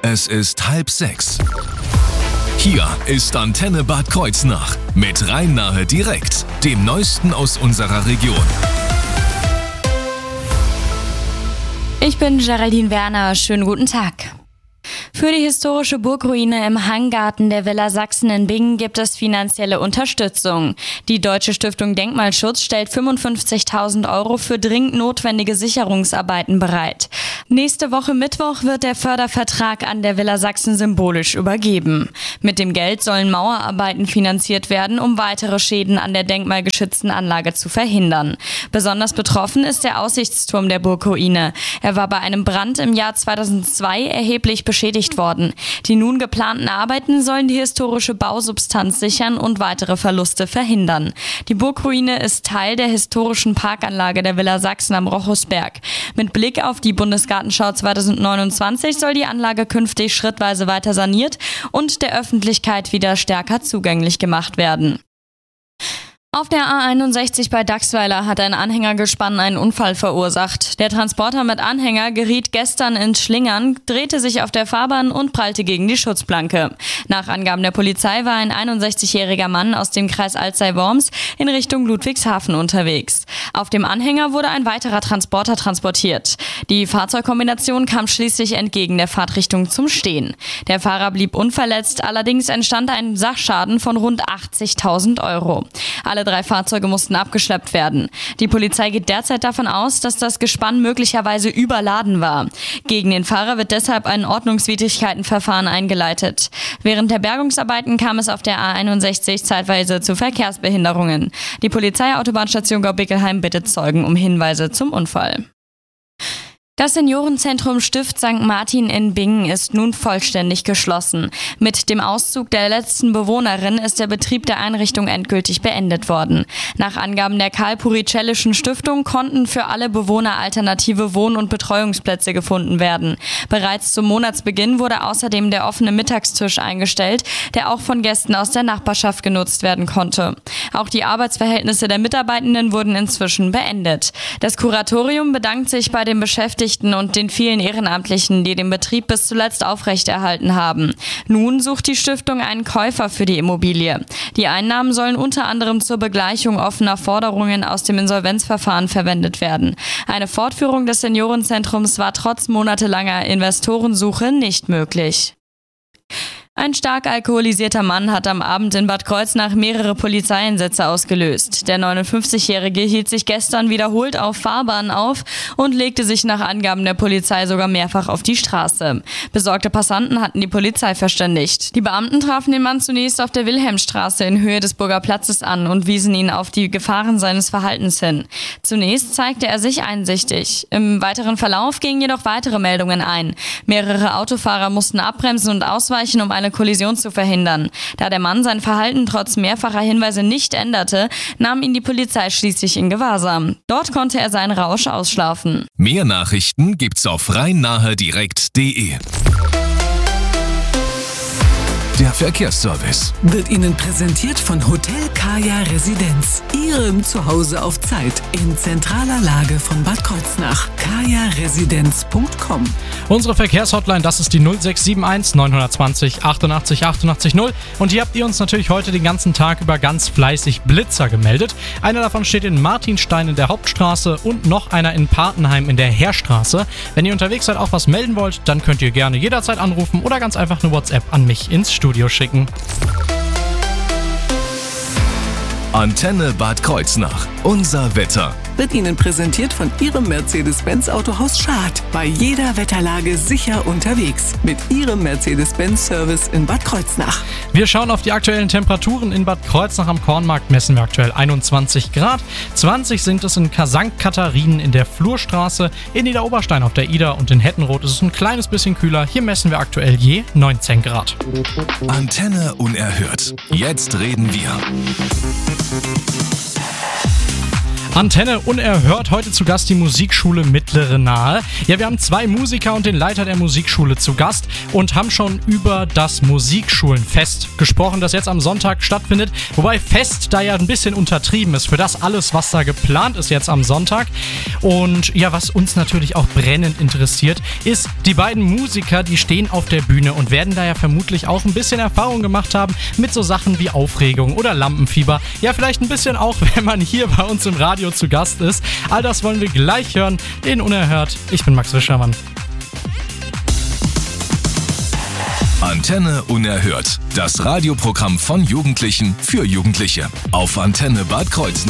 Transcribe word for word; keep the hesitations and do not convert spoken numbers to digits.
Es ist halb sechs. Hier ist Antenne Bad Kreuznach mit Rhein-Nahe direkt, dem Neuesten aus unserer Region. Ich bin Geraldine Werner, schönen guten Tag. Für die historische Burgruine im Hanggarten der Villa Sachsen in Bingen gibt es finanzielle Unterstützung. Die Deutsche Stiftung Denkmalschutz stellt fünfundfünfzigtausend Euro für dringend notwendige Sicherungsarbeiten bereit. Nächste Woche Mittwoch wird der Fördervertrag an der Villa Sachsen symbolisch übergeben. Mit dem Geld sollen Mauerarbeiten finanziert werden, um weitere Schäden an der denkmalgeschützten Anlage zu verhindern. Besonders betroffen ist der Aussichtsturm der Burgruine. Er war bei einem Brand im Jahr zweitausendzwei erheblich beschädigt worden. Die nun geplanten Arbeiten sollen die historische Bausubstanz sichern und weitere Verluste verhindern. Die Burgruine ist Teil der historischen Parkanlage der Villa Sachsen am Rochusberg. Mit Blick auf die Bundesgartenschau zweitausendneunundzwanzig soll die Anlage künftig schrittweise weiter saniert und der Öffentlichkeit wieder stärker zugänglich gemacht werden. Auf der A einundsechzig bei Dachsweiler hat ein Anhängergespann einen Unfall verursacht. Der Transporter mit Anhänger geriet gestern ins Schlingern, drehte sich auf der Fahrbahn und prallte gegen die Schutzplanke. Nach Angaben der Polizei war ein einundsechzigjähriger Mann aus dem Kreis Alzey-Worms in Richtung Ludwigshafen unterwegs. Auf dem Anhänger wurde ein weiterer Transporter transportiert. Die Fahrzeugkombination kam schließlich entgegen der Fahrtrichtung zum Stehen. Der Fahrer blieb unverletzt, allerdings entstand ein Sachschaden von rund achtzigtausend Euro. Alle drei Fahrzeuge mussten abgeschleppt werden. Die Polizei geht derzeit davon aus, dass das Gespann möglicherweise überladen war. Gegen den Fahrer wird deshalb ein Ordnungswidrigkeitenverfahren eingeleitet. Während der Bergungsarbeiten kam es auf der A einundsechzig zeitweise zu Verkehrsbehinderungen. Die Polizeiautobahnstation Gau-Bickelheim bittet Zeugen um Hinweise zum Unfall. Das Seniorenzentrum Stift Sankt Martin in Bingen ist nun vollständig geschlossen. Mit dem Auszug der letzten Bewohnerin ist der Betrieb der Einrichtung endgültig beendet worden. Nach Angaben der Karl-Puricellischen Stiftung konnten für alle Bewohner alternative Wohn- und Betreuungsplätze gefunden werden. Bereits zum Monatsbeginn wurde außerdem der offene Mittagstisch eingestellt, der auch von Gästen aus der Nachbarschaft genutzt werden konnte. Auch die Arbeitsverhältnisse der Mitarbeitenden wurden inzwischen beendet. Das Kuratorium bedankt sich bei den Beschäftigten und den vielen Ehrenamtlichen, die den Betrieb bis zuletzt aufrechterhalten haben. Nun sucht die Stiftung einen Käufer für die Immobilie. Die Einnahmen sollen unter anderem zur Begleichung offener Forderungen aus dem Insolvenzverfahren verwendet werden. Eine Fortführung des Seniorenzentrums war trotz monatelanger Investorensuche nicht möglich. Ein stark alkoholisierter Mann hat am Abend in Bad Kreuznach mehrere Polizeieinsätze ausgelöst. Der neunundfünfzigjährige hielt sich gestern wiederholt auf Fahrbahnen auf und legte sich nach Angaben der Polizei sogar mehrfach auf die Straße. Besorgte Passanten hatten die Polizei verständigt. Die Beamten trafen den Mann zunächst auf der Wilhelmstraße in Höhe des Burger Platzes an und wiesen ihn auf die Gefahren seines Verhaltens hin. Zunächst zeigte er sich einsichtig. Im weiteren Verlauf gingen jedoch weitere Meldungen ein. Mehrere Autofahrer mussten abbremsen und ausweichen, um eine Kollision zu verhindern. Da der Mann sein Verhalten trotz mehrfacher Hinweise nicht änderte, nahm ihn die Polizei schließlich in Gewahrsam. Dort konnte er seinen Rausch ausschlafen. Mehr Nachrichten gibt's auf rhein-nahe direkt punkt de. Der Verkehrsservice wird Ihnen präsentiert von Hotel Kaya Residenz. Ihrem Zuhause auf Zeit in zentraler Lage von Bad Kreuznach. kaya residenz punkt com. Unsere Verkehrshotline, das ist die null sechs sieben eins neun zwei null achtundachtzig achtundachtzig null. Und hier habt ihr uns natürlich heute den ganzen Tag über ganz fleißig Blitzer gemeldet. Einer davon steht in Martinstein in der Hauptstraße und noch einer in Partenheim in der Heerstraße. Wenn ihr unterwegs seid, auch was melden wollt, dann könnt ihr gerne jederzeit anrufen oder ganz einfach eine WhatsApp an mich ins Studio schicken. Antenne Bad Kreuznach. Unser Wetter. Wird Ihnen präsentiert von Ihrem Mercedes-Benz Autohaus Schad. Bei jeder Wetterlage sicher unterwegs. Mit Ihrem Mercedes-Benz-Service in Bad Kreuznach. Wir schauen auf die aktuellen Temperaturen. In Bad Kreuznach am Kornmarkt messen wir aktuell einundzwanzig Grad. zwanzig sind es in Sankt Katharinen in der Flurstraße. In Niederoberstein auf der Ida und in Hettenroth ist es ein kleines bisschen kühler. Hier messen wir aktuell je neunzehn Grad. Antenne unerhört. Jetzt reden wir. Antenne unerhört, heute zu Gast die Musikschule Mittlere Nahe. Ja, wir haben zwei Musiker und den Leiter der Musikschule zu Gast und haben schon über das Musikschulenfest gesprochen, das jetzt am Sonntag stattfindet. Wobei Fest da ja ein bisschen untertrieben ist für das alles, was da geplant ist jetzt am Sonntag. Und ja, was uns natürlich auch brennend interessiert, ist, die beiden Musiker, die stehen auf der Bühne und werden da ja vermutlich auch ein bisschen Erfahrung gemacht haben mit so Sachen wie Aufregung oder Lampenfieber. Ja, vielleicht ein bisschen auch, wenn man hier bei uns im Radio zu Gast ist. All das wollen wir gleich hören in Unerhört. Ich bin Max Wischermann. Antenne Unerhört. Das Radioprogramm von Jugendlichen für Jugendliche. Auf Antenne Bad Kreuznach.